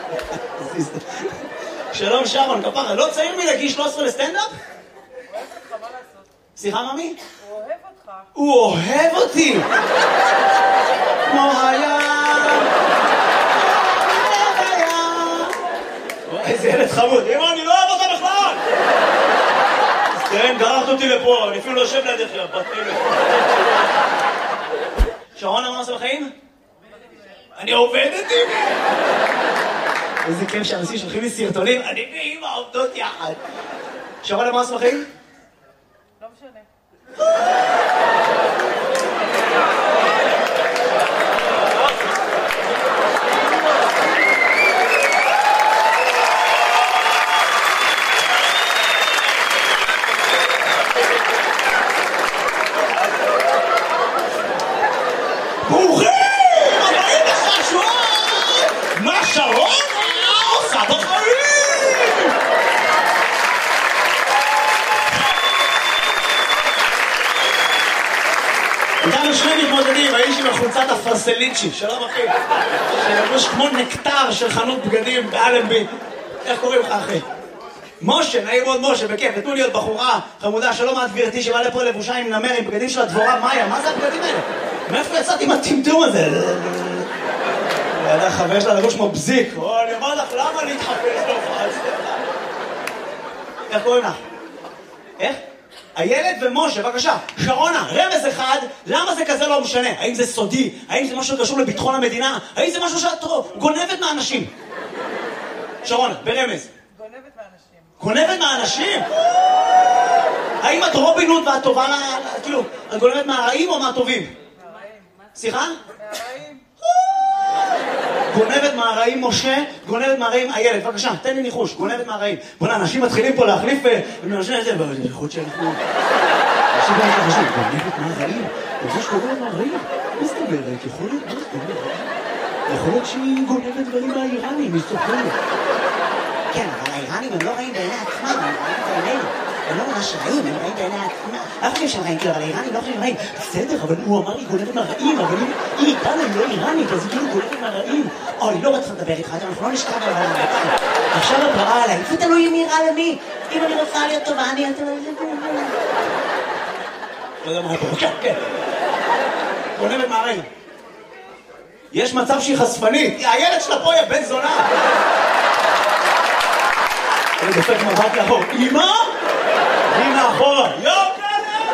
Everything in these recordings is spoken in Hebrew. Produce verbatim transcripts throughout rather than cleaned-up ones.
שלום שרון, כפרה, לא צעיר מלהגיש שלוש עשרה לסטנדאפ? הוא אוהב אותך, מה לעשות? סליחה, ממי? הוא אוהב אותך. הוא אוהב אותי! כמו הים! איזה ילד חמוד. אמא, אני לא אוהב אותה בכלל! אז כן, גררת אותי לפה, אני אפילו לא יושב לידך, בת אלה. שרון, מה עושה בחיים? אני עובדת עם... איזה כיף שאנשים שולחים לי סרטונים, אני ואמא עובדות יחד. שרון, מה עושה בחיים? לא משנה. ברוכים! הבאים לחשון! מה שרון עושה בחיים? איתנו שני מתמודדים, האיש עם החולצת הפרסליצ'י, שלום אחי, שלבוש כמו נקטר של חנות בגדים באלנבי. איך קוראים לך אחי? משה, נעים מאוד משה, בכיף, נתנו לי עוד בחורה חמודה, שלום את גברתי שבאה לפה לבושה עם נמר עם בגדים של הדבורה מאיה, מה זה הבגדים האלה? מאיפה יצאתי עם הטמטום הזה? ידע חבר שלה לבוש כמו בזיק, אני אומר לך, למה להתחפש להופעה? איך קוראים לך? איך? הילד ומשה, בבקשה, שרונה, רמז אחד, למה זה כזה לא משנה? האם זה סודי? האם זה משהו שקשור לביטחון המדינה? האם זה משהו שאת גונבת מהאנשים? שרונה, ברמז. גונבת מהאנשים. גונבת מהאנשים? האם את רובין הוד ואת טובה, כאילו, את גונבת מהרעים או מהטובים? מהרעים. סליחה? מהרעים. גונבת מהרעים משה, גונבת מהרעים הילד, בבקשה, תן לי ניחוש, גונבת מהרעים. בוא'נה, אנשים מתחילים פה להחליף ומאנשים את זה, יכול להיות שאנחנו... אנשים פה מתחשבים, גונבת מהרעים? זה שגונבת מהרעים? מה זאת אומרת? יכול להיות, מה זאת אומרת? יכול להיות שהיא גונבת דברים מהאיראנים, היא סוחרת. כן, אבל האיראנים הם לא רעים בעיני עצמם, הם רעים בעינינו. הם לא ממש רעים, הם רעים בעיני עצמם. אף אחד שהם רעים, אבל האיראנים לא חושבים רעים. בסדר, אבל הוא אמר לי גונבת מהרעים, אבל היא איתנו, היא לא איראנית, אז היא כאילו גונבת מהרעים. אוי, לא רצה לדבר איתך, אנחנו לא נשכב על המעטה. עכשיו את רעה עליי, זה תלוי אם היא רעה למי. אם אני רוצה להיות טובה, אני... לא יודע מה פה, כן, כן. גונבת מהרעים. יש מצב שהיא חשפנית, הילד שלה פה היא בן זונה. אני דופק מבט לאחור, אמא? היא מאחורה, יו כזה!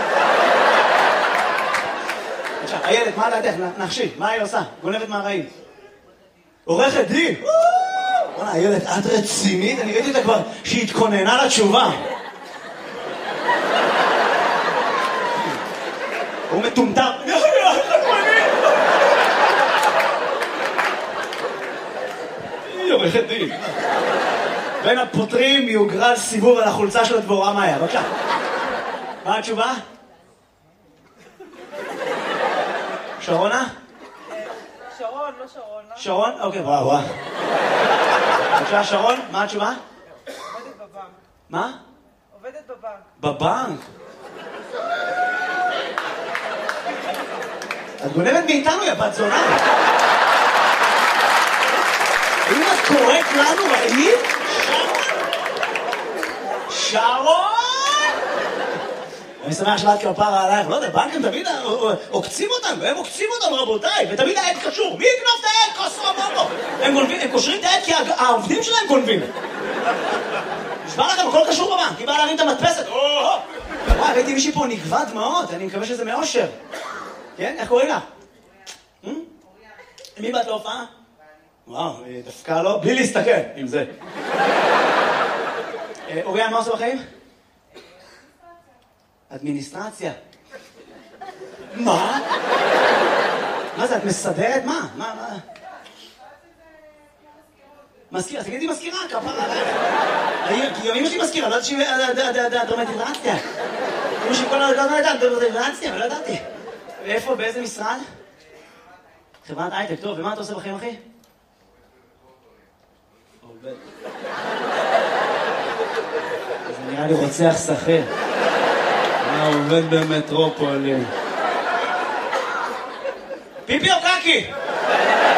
עכשיו, הילד, מה לידך? נחשי, מה היא עושה? גונבת מהרעים. עורכת דין! בוא'נה, הילד, את רצינית? אני ראיתי אותה כבר שהיא התכוננה לתשובה. הוא מטומטם. היא עורכת דין. בין הפותרים יוגרל סיבוב על החולצה של הדבורה מאיה. בבקשה. מה התשובה? שרונה? שרון, לא שרון. שרון? אוקיי, וואו, וואו. בבקשה, שרון, מה התשובה? עובדת בבנק. מה? עובדת בבנק. בבנק? את גונבת מאיתנו, יא בת זונה. האם את קוראת לנו רעים? שרון? אני שמח שלאת כפרה עלייך, לא יודע, בנקים תמיד עוקצים אותנו, הם עוקצים אותנו רבותיי, ותמיד העד קשור, מי יקנוף את העד? קוסו בובו. הם קושרים את העד כי העובדים שלהם גונבים. נשמע לכם, הכל קשור בבנק, היא באה להרים את המדפסת, וואי, ראיתי מישהי פה נגבה דמעות, אני מקווה שזה מאושר. כן, איך קוראים לך? מי באת להופעה? וואו, דווקא לא, בלי להסתכל עם זה. אוריאן, מה עושה בחיים? אדמיניסטרציה. מה? מה זה, את מסדרת? מה? מה, מה? מזכירה, תגידי מזכירה, כפרה עלייך. כי אמא שלי מזכירה, לא יודעת שהיא דרמטיזציה. אמא שלי כל הדעת הייתה דרמטיזציה, לא ידעתי. ואיפה, באיזה משרד? חברת הייטק, טוב, ומה אתה עושה בחיים, אחי? עובד. זה נראה לי רוצח שכיר. מה עובד במטרופולין? פיפי או קקי?